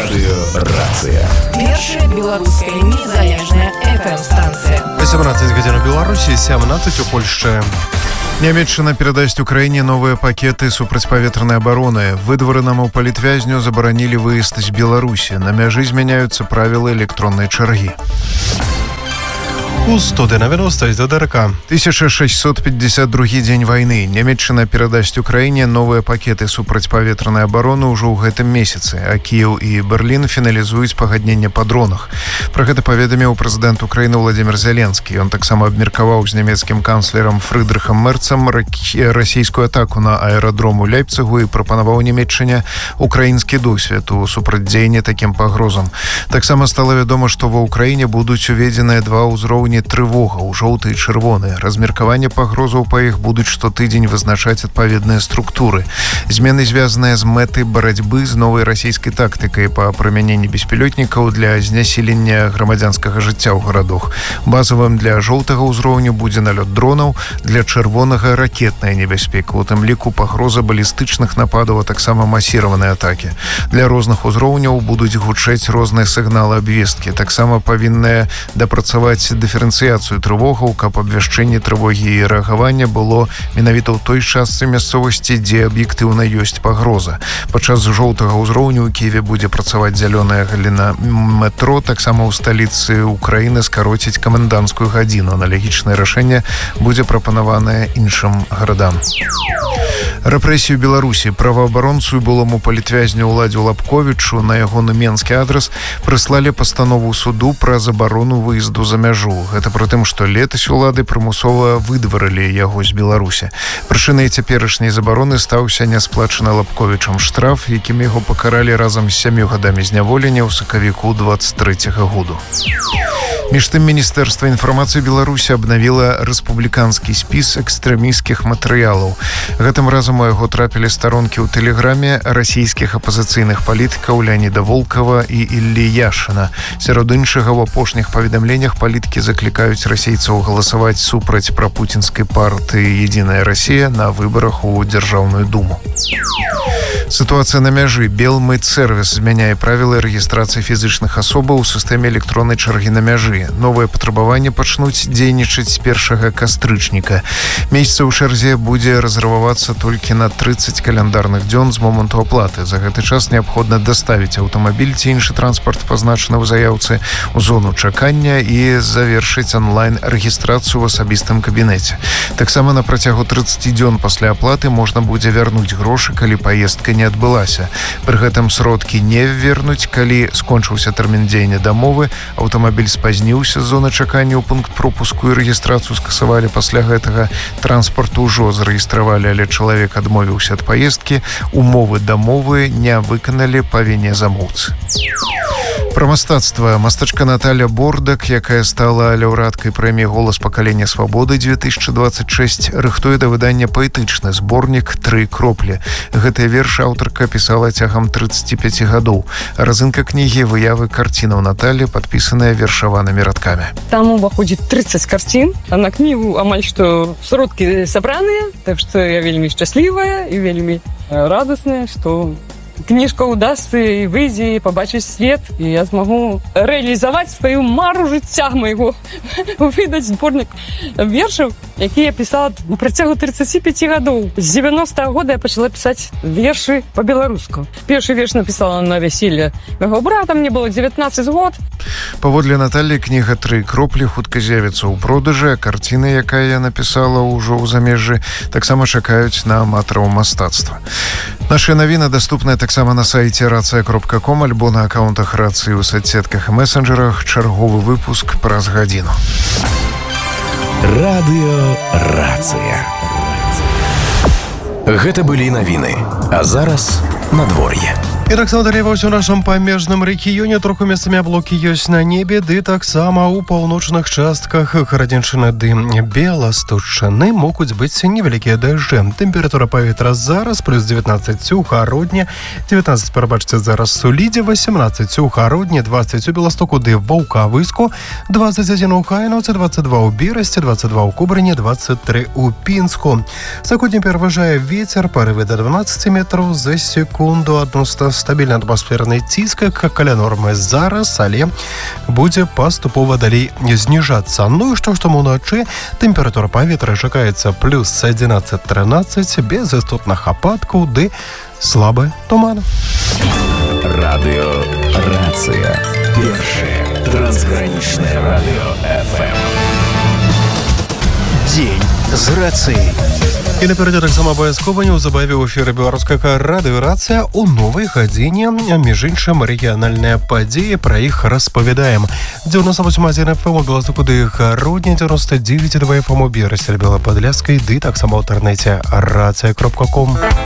Радыёрацыя. Першая беларуская незалежная FM-станцыя. 18 гадзін у Беларусі, 17 у Польшчы. Нямецчына перадасць Украіне новыя пакеты супрацьпаветранай абароны. Выдворанаму палітвязню забаранілі выезд з Беларусі. На мяжы змяняюцца правілы электроннай чаргі. У 190 до ДРК. 1652 дзень вайны. Нямецчына перадасць Украіне новыя пакеты супрацьпаветранай абароны ўжо ў гэтым месяцы, а Кіеў і Берлін фіналізуюць пагадненне па дронах. Пра гэта паведаміў прэзідэнт Украіны Владзімір Зеленскі. Ён таксама абмеркаваў з нямецкім канцлерам Фрыдрыхам Мерцам расійскую атаку на аэрадром у Ляйпцыгу і прапанаваў Нямецчыне украінскі досвед у супрацьдзеянні такім пагрозам. Таксама стала вядома, што ва Ўкраіне будуць уведзеныя два ўзроўні трывога ў жоўты і чырвоны. Размеркаванне пагрозаў па іх будуць штотыдзень вызначаць адпаведныя структуры. Змены звязаныя з мэтай барацьбы з новай расійскай тактыкай па прымяненні беспілётнікаў для знясілення грамадзянскага жыцця ў гарадах. Базавым для жоўтага ўзроўню будзе налёт дронаў, для чырвонага ракетная небяспека, у тым ліку пагроза балістычных нападаў, а таксама масіраваныя атакі. Для розных узроўняў будуць гучаць розныя сігналы абвесткі. Таксама павінныя дапрацаваць дыферэнцыяцыю трывогаў, каб абвяшчэнне трывогі і рэагавання было менавіта ў той частцы мясцовасці, дзе аб'ектыўна ёсць пагроза. Падчас жоўтага ўзроўню ў Кіеве будзе працаваць зялёная галіна метро, таксама ў сталіцы Украіны скароціць каменданцкую гадзіну. Аналагічнае рашэнне будзе прапанаванае іншым гарадам. Рэпрэсію Беларусі праваабаронцу і былому палітвязню Уладзю Лапковічу на ягоны менскі адрас прыслалі пастанову суду пра забарону выезду за мяжу. Гэта пры тым, што летась улады прымусова выдварылі яго з Беларусі. Прычынай цяперашняй забароны стаўся нясплачаны Лапковічам штраф, якім яго пакаралі разам з 7 гадамі зняволення ў сакавіку 23-го году. Між тым, Міністэрства інфармацыі Беларусі абнавіла рэспубліканскі спіс экстрэмісцкіх матэрыялаў. Гэтым разам у яго трапілі старонкі ў тэлеграме расійскіх апазіцыйных палітыкаў Леаніда Волкова і Іллі Яшына. Сярод іншага, у апошніх паведамленнях палітыкі заклікаюць расейцаў галасаваць супраць прапуцінскай партыі «Единая Россия» на выбарах у Дзяржаўную думу. Сітуацыя на мяжы. Белмыцсервіс змяняе правілы рэгістрацыі фізычных асобаў у сістэме электроннай чаргі на мяжы. Новыя патрабаванні пачнуць дзейнічаць з 1 кастрычніка. Месяца ў чарзе будзе рэзервавацца толькі на 30 каляндарных дзён з моманту аплаты. За гэты час неабходна даставіць аўтамабіль ці іншы транспарт, пазначаны ў заяўцы, у зону чакання і завершыць онлайн-рэгістрацыю ў асабістым кабінеце. Таксама на працягу 30 дзён пасля аплаты можна будзе вярнуць грошы, калі паездка не адбылася. Пры гэтым сродкі не вернуць, калі скончыўся тэрмін дзеяння дамовы, аўтамабіль спазніўся з зоны чакання ў пункт пропуску і рэгістрацыю скасавалі пасля гэтага. Транспарт ужо зарэгістравалі, але чалавек адмовіўся ад паездкі, умовы дамовы не выканалі па віне замоўцы. Пра мастацтва. Мастачка Наталя Бордак, якая стала лаўрэаткай прэміі «Голас пакалення свабоды» 2026, рыхтуе да выдання паэтычны зборнік «Тры кроплі». Гэтыя вершы аўтарка пісала цягам 35 гадоў. Разынка кнігі выявы карцінаў Наталі, падпісаная вершаванымі радкамі. Там уваходзіць 30 карцін, а на кнігу амаль што сродкі сабраныя, так што я вельмі шчаслівая і вельмі радасная, што кніжка ўдасся і выйдзе, і пабачыць свет, і я змагу рэалізаваць сваю мару жыцця майго, выдаць зборнік вершаў, які я пісала на працягу 35 гадоў. З 90-го года я пачала пісаць вершы па-беларуску. Першы верш напісала на вяселле майго брата, мне было 19 год. Паводле Наталі, кніга «Тры кроплі» хутка з'явіцца ў продажы, а карціны, якая я напісала ўжо ў замежжы, таксама чакаюць на аматараў мастацтва. Нашы навіны даступныя таксама на сайце racja.com альбо на акаунтах рацыі ў соцсетках і месенджерах. Чарговы выпуск праз гадзіну. Радыёрацыя. Гэта былі навіны. А зараз надвор'е. І таксама далей ва ўсім нашым памежным рэгіёне троху месцамі аблокі ёсць на небе, ды таксама ў паўночных частках Гарадзеншчыны ды Беластушчыны могуць быць невялікія дажджы. Тэмпература паветра зараз плюс 19 у Гародні, 19, прабачце, зараз у Лідзе, 18 у Гародні, 20 у Беластоку ды Ваўкавыску, 21 у Хайнаўцы, 22 у Берасці, 22 у Кубрыне, 23 у Пінску. Сягоння пераважае вецер, парывы да 12 метраў за секунду, адносна стабільны атмасферны ціск каля нормы зараз, але будзе паступова далей зніжацца. Ну і што ўначы тэмпература паветра чакаецца плюс 11-13 без істотных ападкаў ды слабы туман. Радыёрацыя. Першае трансгранічнае радыё FM. Дзень з рацыяй. І наперадзе таксама абавязкова неўзабаве ў эфіры беларускага радыёрацыя у новай гадзіне. Між іншым, рэгіянальныя падзеі, пра іх распавядаем. 98.1 FM у Беластоку ды Гародні, 99.2 FM у Берасці, Белападляскай, ды таксама ў інтэрнэце рацыя.ком.